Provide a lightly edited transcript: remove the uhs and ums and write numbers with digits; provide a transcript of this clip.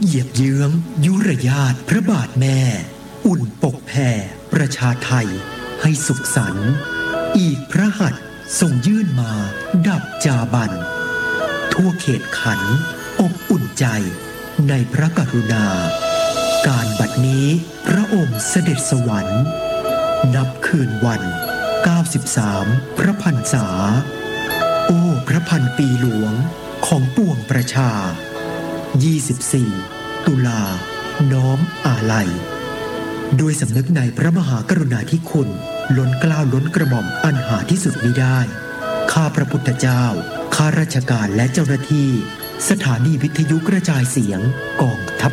เหยียบเยื้องยุรญาติพระบาทแม่อุ่นปกแผ่ประชาไทยให้สุขสันต์อีกพระหัตถ์ทรงยื่นมาดับจาบันทั่วเขตขันอบอุ่นใจในพระกรุณาการบัดนี้พระองค์เสด็จสวรรค์นับคืนวัน93พระพรรษาโอ้พระพันปีหลวงของปวงประชา24ตุลาน้อมอาลัยด้วยสำนึกในพระมหากรุณาธิคุณล้นเกล้าล้นกระหม่อมอันหาที่สุดมิได้ข้าพระพุทธเจ้าข้าราชการและเจ้าหน้าที่สถานีวิทยุกระจายเสียงกองทัพ